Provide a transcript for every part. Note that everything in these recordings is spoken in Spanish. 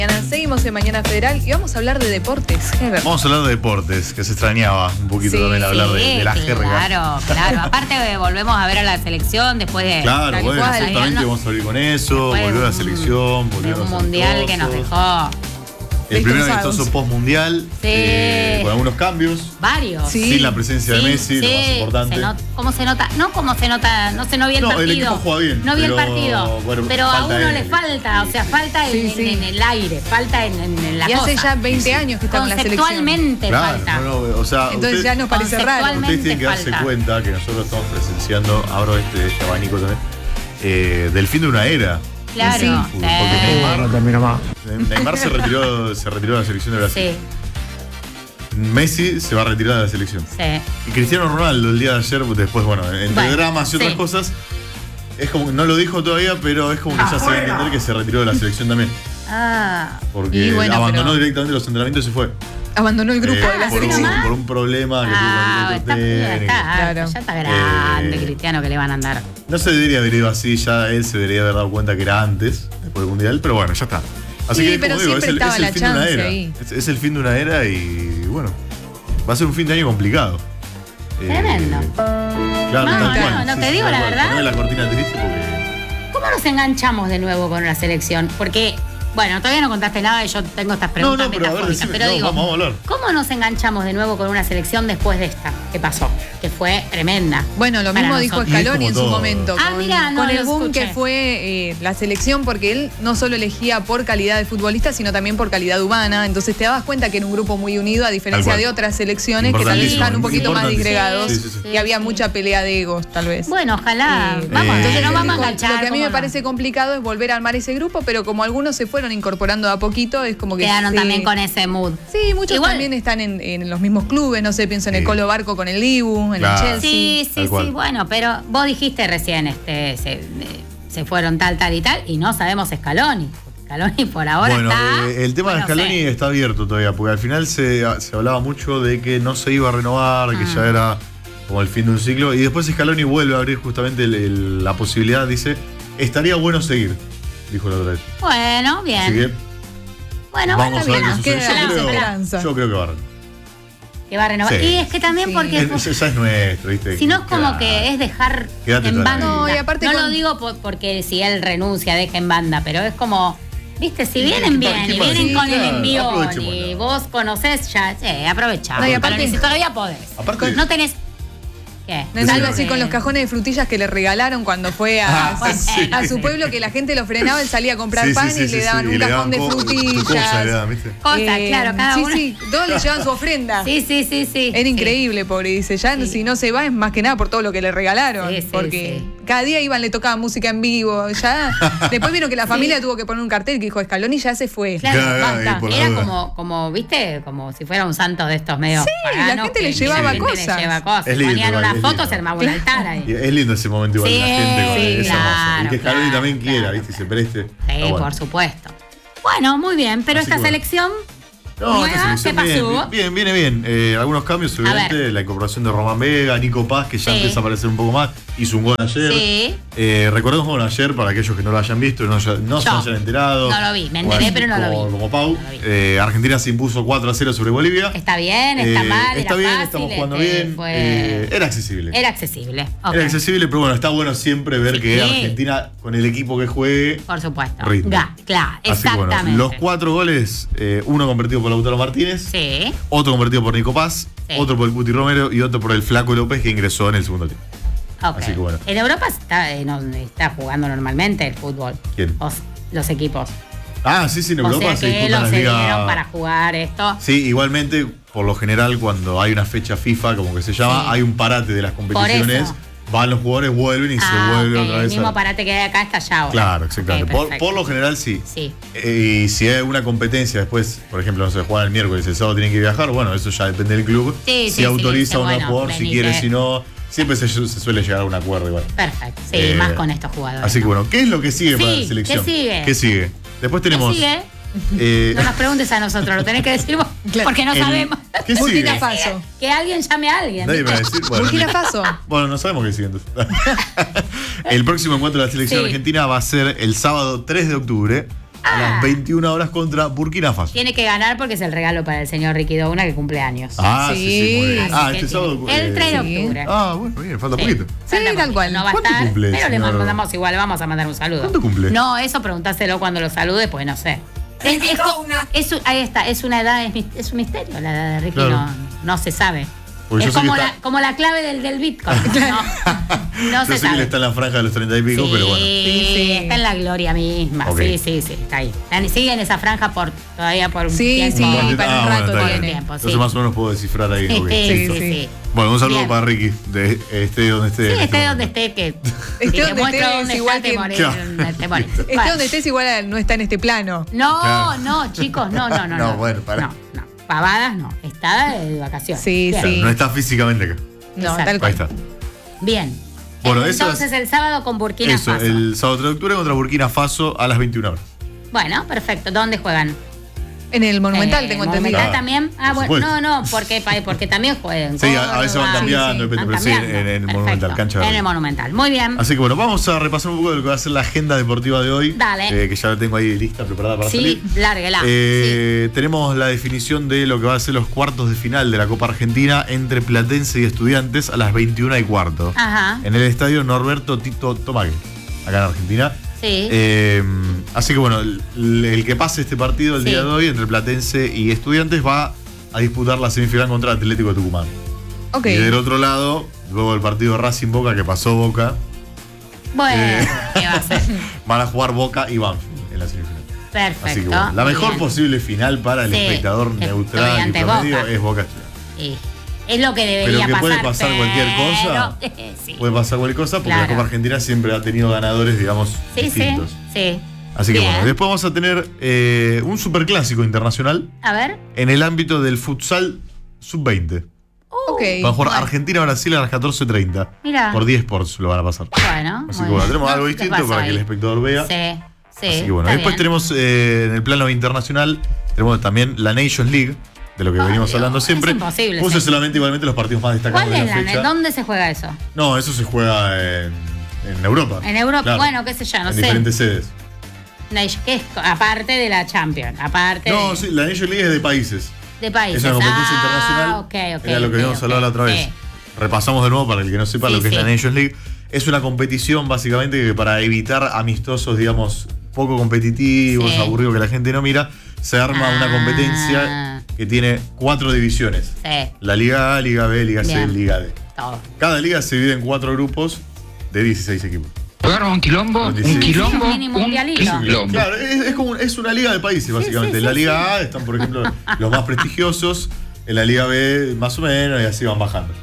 Seguimos en Mañana Federal y vamos a hablar de deportes. Vamos a hablar de deportes, que se extrañaba un poquito también hablar de la jerga. Claro. Aparte volvemos a ver a la selección después de... Claro, bueno, exactamente, vamos a abrir con eso. Volvió la selección, volvió un mundial que nos dejó... El primer amistoso post-mundial, con algunos cambios. Varios. Sin la presencia de Messi, lo más importante. ¿Cómo se nota? No vi el partido. El equipo juega bien. No vi el partido. Bueno, pero a uno le falta, falta en el aire, falta en la cosa. Y hace ya 20 años que está con la selección. Conceptualmente falta. Entonces ya nos parece raro. Ustedes tienen que darse cuenta que nosotros estamos presenciando, abro este abanico también, del fin de una era. Claro. Porque Neymar se retiró de la selección de Brasil. Sí. Messi se va a retirar de la selección. Sí. Y Cristiano Ronaldo el día de ayer, después, entre dramas y otras cosas, es como, no lo dijo todavía, pero es como que ya se va a entender que se retiró de la selección también. Porque abandonó directamente los entrenamientos y se fue. Abandonó el grupo de la selección. Por un problema que tuvo con el Ya está grande, Cristiano, que le van a andar. No se debería haber ido así, ya él se debería haber dado cuenta que era antes, después del Mundial, pero bueno, ya está. Así que, pero como digo, es el fin de una era. Es el fin de una era y bueno, va a ser un fin de año complicado. Tremendo. Claro, no, te digo la verdad. Poneme la cortina triste porque... ¿Cómo nos enganchamos de nuevo con la selección? Porque... Bueno, todavía no contaste nada y yo tengo estas preguntas metafóricas. Pero digo, vamos a hablar. ¿Cómo nos enganchamos de nuevo con una selección después de esta que pasó? Que fue tremenda. Bueno, lo mismo dijo Scaloni en su momento. Con el boom que fue la selección, porque él no solo elegía por calidad de futbolista, sino también por calidad humana. Entonces te dabas cuenta que era un grupo muy unido, a diferencia de otras selecciones que tal vez están un poquito más disgregados. Y había mucha pelea de egos, tal vez. Bueno, ojalá. Entonces no vamos a enganchar. Lo que a mí me parece complicado es volver a armar ese grupo, pero como algunos se fueron incorporando a poquito, es como que quedaron también con ese mood. Sí, muchos también están en los mismos clubes, no sé, pienso en el Colo Barco con el Dibu, en el Chelsea. Sí, bueno, pero vos dijiste recién, se fueron tal y tal, y no sabemos Scaloni. Scaloni por ahora está... el tema de Scaloni está abierto todavía, porque al final se hablaba mucho de que no se iba a renovar, que ya era como el fin de un ciclo, y después Scaloni vuelve a abrir justamente la posibilidad, dice, estaría bueno seguir, dijo la otra vez. Bueno, bien. Así que vamos a ver qué sucede. Yo creo que va a renovar. Que va a renovar. Sí. Y es que también porque... Ya es nuestro, ¿viste? Si no es como que es dejar en banda. No, y aparte no lo digo porque si él renuncia, deja en banda, pero es como... Viste, si vienen bien y vienen con el envión y vos conocés, ya, aprovechá. No, y aparte, si todavía podés. Aparte, no tenés... ¿Qué? No es algo así con los cajones de frutillas que le regalaron cuando fue a su pueblo, que la gente lo frenaba, él salía a comprar pan y le daban un cajón de frutillas. Claro, cada uno. Todos le llevan su ofrenda. Sí. Era increíble, pobre, dice. Ya si no se va es más que nada por todo lo que le regalaron. Porque cada día le tocaba música en vivo. Ya después vieron que la familia tuvo que poner un cartel que dijo, Scaloni ya se fue. Claro, basta. Era como, viste, como si fuera un santo de estos medios paganos, la gente le llevaba cosas. Ponían una foto, se armaba un altar ahí. Es lindo ese momento igual, la gente con esa masa. Y que Scaloni también quiera, ¿viste? Y se preste. Sí, por supuesto. Bueno, muy bien, pero esta selección... No, esta selección viene bien. Algunos cambios, obviamente, la incorporación de Román Vega, Nico Paz, que ya empieza a aparecer un poco más, hizo un gol ayer. Sí. Recordemos un gol ayer, para aquellos que no lo hayan visto, no se hayan enterado. No lo vi, me enteré, pero no lo vi. Como Pau. Argentina se impuso 4-0 sobre Bolivia. Está bien, está mal, está bien, fácil, estamos jugando bien. Era accesible. Era accesible, Era accesible, pero bueno, está bueno siempre ver que Argentina, con el equipo que juegue, por supuesto. Claro, exactamente. Bueno, los 4 goles, uno convertido por Lautaro Martínez, otro convertido por Nico Paz, otro por el Cuti Romero y otro por el Flaco López, que ingresó en el segundo tiempo. Así que bueno. En Europa está jugando normalmente el fútbol. ¿Quién? Los equipos. Sí, en Europa se disputan las ligas para jugar esto. Sí, igualmente, por lo general, cuando hay una fecha FIFA, como que se llama, hay un parate de las competiciones. Van los jugadores, vuelven y se vuelven otra vez. El mismo parate que hay acá está allá ahora. Claro, exactamente. Por lo general, sí. Y si hay una competencia después, por ejemplo, no se juega el miércoles, el sábado tienen que viajar, bueno, eso ya depende del club. Si autoriza a un jugador, si quiere, si no. Siempre se suele llegar a un acuerdo igual. Perfecto, más con estos jugadores. Así que bueno, ¿qué es lo que sigue para la selección? ¿Qué sigue? Después tenemos... ¿Qué sigue? No nos preguntes a nosotros, lo tenés que decir vos, porque no sabemos. ¿Qué sigue? Burkina Faso. Que alguien llame a alguien. Nadie me va a decir. Burkina Faso. Bueno, no sabemos qué sigue entonces. El próximo encuentro de la selección argentina va a ser el sábado 3 de octubre a las 21 horas contra Burkina Faso. Tiene que ganar porque es el regalo para el señor Ricky Douna que cumple años. Sí, muy bien. Este sábado. El 3 de octubre. Bueno, bien, falta poquito. Sí, tal cual. No va a estar, cumple, pero le mandamos igual, vamos a mandar un saludo. ¿Cuánto cumple? No, eso preguntáselo cuando lo salude, pues no sé. Ahí está, es una edad, es un misterio la edad de Ricky, claro. No se sabe. Porque es como la clave del Bitcoin. No se sé sabe. Que está en la franja de los 30 y pico, pero bueno. Sí, está en la gloria misma. Okay. Sí, está ahí. Sigue en esa franja todavía por un tiempo. Sí, para un rato tiene. Entonces más o menos puedo descifrar ahí. Sí. Bueno, un saludo para Ricky, esté donde esté. Sí, esté donde esté, que te muestro dónde está, te morís. Esté donde estés, igual no está en este plano. No, chicos, no. No, bueno, para. No. Pavadas no, está de vacaciones. Sí. No está físicamente acá. No, tal cual. Ahí está. Bien. Bueno, entonces el sábado con Burkina Faso. El sábado 3 de octubre contra Burkina Faso a las 21 horas. Bueno, perfecto. ¿Dónde juegan? En el Monumental, tengo entendido. ¿Monumental también? No, porque también juegan. Sí, a veces van cambiando, pero sí, en el Monumental, cancha. En el Monumental, muy bien. Así que bueno, vamos a repasar un poco de lo que va a ser la agenda deportiva de hoy. Dale. Que ya la tengo ahí lista, preparada para salir. Sí, lárguela. Tenemos la definición de lo que va a ser los cuartos de final de la Copa Argentina entre Platense y Estudiantes a las 21:15. Ajá. En el estadio Norberto Tito Tomagui, acá en Argentina. Sí. Así que bueno, el que pase este partido el día de hoy entre Platense y Estudiantes va a disputar la semifinal contra Atlético de Tucumán. Okay. Y del otro lado, luego el partido Racing Boca, que pasó Boca. Bueno, ¿qué va a ser? Van a jugar Boca y Banfield en la semifinal. Perfecto. Así que bueno, la mejor posible final para el espectador neutral y promedio es Boca Estudiantes. Es lo que debería pasar. Pero que puede pasar cualquier cosa. Puede pasar cualquier cosa porque la Copa Argentina siempre ha tenido ganadores, digamos, distintos. Sí. Así que bueno, después vamos a tener un superclásico internacional. A ver. En el ámbito del futsal sub-20. Okay. Va a jugar Argentina-Brasil a las 14:30. Mira. Por 10 Sports lo van a pasar. Bueno. Así que bueno, tenemos algo distinto para que el espectador vea. Sí. Así que bueno, después tenemos en el plano internacional, tenemos también la Nations League, de lo que venimos hablando siempre. Es imposible. Puse solamente igualmente los partidos más destacados de la fecha. ¿Dónde se juega eso? No, eso se juega en Europa. En Europa, claro. Bueno, qué sé yo, no sé. En diferentes sedes. ¿Qué es? Aparte de la Champions. Sí, la Nations League es de países. De países. Es una competencia internacional. Ok. Era lo que habíamos hablado la otra vez. Repasamos de nuevo para el que no sepa lo que es la Nations League. Es una competición básicamente que para evitar amistosos, digamos, poco competitivos, aburridos que la gente no mira, se arma una competencia que tiene 4 divisiones. La Liga A, Liga B, Liga C, Liga D. Todo. Cada liga se divide en 4 grupos de 16 equipos. ¿Jugaron un quilombo? Claro, es una liga de países, básicamente. En la Liga A están, por ejemplo, los más prestigiosos. En la Liga B, más o menos, y así van bajando.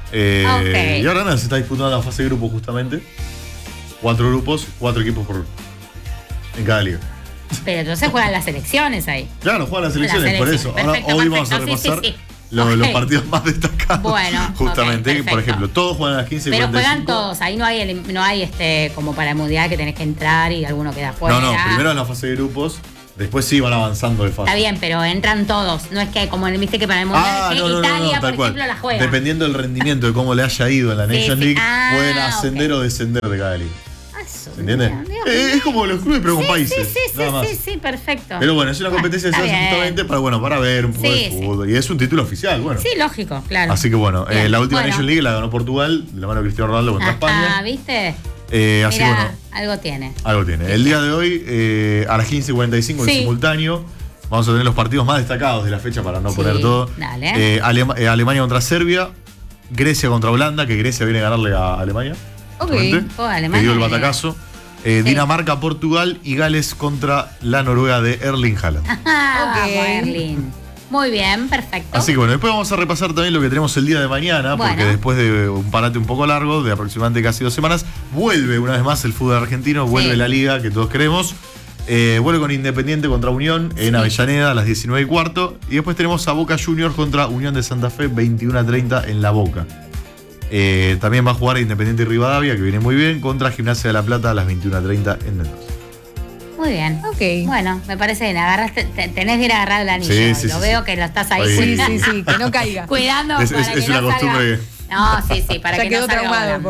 Y ahora nada, se está disputando la fase de grupos, justamente. 4 grupos, 4 equipos en cada liga. Pero entonces juegan las selecciones ahí. Claro, juegan las selecciones, por eso. Ahora, hoy vamos a repasar los partidos más destacados. Bueno, justamente, por ejemplo, todos juegan a las 15 y pero 45. Juegan todos, ahí no hay como para el mundial que tenés que entrar y alguno queda fuera. No, primero en la fase de grupos, después sí van avanzando de fase. Está bien, pero entran todos, no es que como viste que para el mundial Italia, por ejemplo, la juega. Dependiendo del rendimiento de cómo le haya ido en la Nations League, pueden ascender o descender de cada liga. ¿Se entiende? Es como los clubes, pero con países. Sí, perfecto. Pero bueno, es una competencia que se hace justamente para ver un poco de fútbol. Y es un título oficial, bueno. Sí, lógico, claro. Así que bueno, la última Nations League la ganó Portugal, de la mano de Cristiano Ronaldo contra España. ¿Viste? Así que bueno. Algo tiene. El día de hoy, a las 15:45 en simultáneo, vamos a tener los partidos más destacados de la fecha para no poner todo. Dale. Alemania contra Serbia, Grecia contra Holanda, que Grecia viene a ganarle a Alemania. Alemania. Que dio el batacazo. Dinamarca, Portugal y Gales contra la Noruega de Erling Haaland. Erling. Muy bien, perfecto. Así que bueno, después vamos a repasar también lo que tenemos el día de mañana, porque después de un parate un poco largo, de aproximadamente casi 2 semanas, vuelve una vez más el fútbol argentino, vuelve la liga que todos queremos. Vuelve con Independiente contra Unión en Avellaneda a las 19:15. Y después tenemos a Boca Juniors contra Unión de Santa Fe, 21:30 en La Boca. También va a jugar Independiente y Rivadavia, que viene muy bien, contra Gimnasia de La Plata a las 21:30 en Mendoza. Muy bien. Bueno, me parece bien. Tenés que ir a agarrar el anillo. Lo veo que lo estás ahí. Sí, que no caiga. Cuidando. Es una costumbre. No, para ya que quedó no salga traumado, volando. pobre.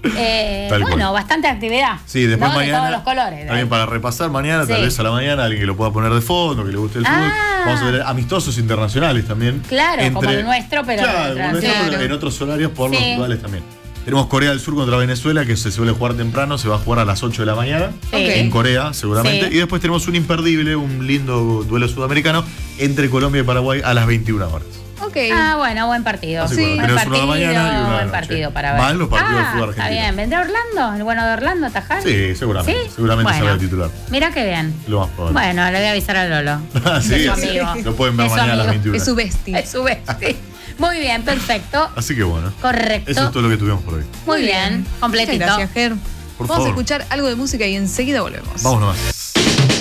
Bueno, bastante actividad. Sí, después ¿no? mañana. De todos los colores. También para repasar mañana, tal vez a la mañana, alguien que lo pueda poner de fondo, que le guste el fútbol. Vamos a ver amistosos internacionales también. Claro, como el nuestro, pero en otros horarios por los rivales también. Tenemos Corea del Sur contra Venezuela, que se suele jugar temprano, se va a jugar a las 8 de la mañana, en Corea seguramente. Y después tenemos un imperdible, un lindo duelo sudamericano entre Colombia y Paraguay a las 21 horas. Bueno, buen partido. Sí, buen partido, uno de mañana y uno buen partido para ver. Más los partidos de fútbol argentino. Está bien, ¿vendrá Orlando? ¿El bueno de Orlando, Tajal? Sí, seguramente. Seguramente será el titular. Mira qué bien. Lo más probable. Bueno, le voy a avisar a Lolo. Sí, es su amigo. Lo pueden ver mañana a las 21. Es su bestia. Es su bestia. Muy bien, perfecto. Así que bueno. Correcto. Eso es todo lo que tuvimos por hoy. Muy bien, completito. Muchas gracias, Ger. Por Vamos favor. a escuchar algo de música y enseguida volvemos. Vamos nomás.